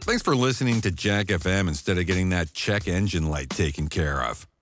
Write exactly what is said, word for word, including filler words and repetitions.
Thanks for listening to Jack F M instead of getting that check engine light taken care of.